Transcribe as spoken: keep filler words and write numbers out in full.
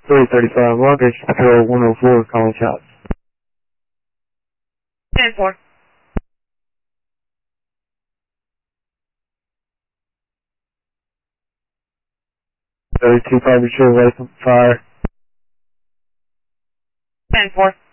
three thirty-five, luggage, Patrol one oh four, calling shots. ten four. thirty-two, Private Shore, away from fire. ten four.